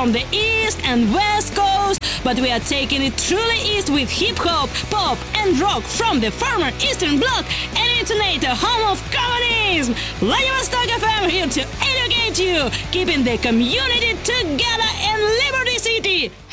from the East and West Coast, but we are taking it truly east with hip-hop, pop and rock from the former Eastern Bloc and intonate the home of communism. Vladivostok FM here to educate you, keeping the community together in Liberty City.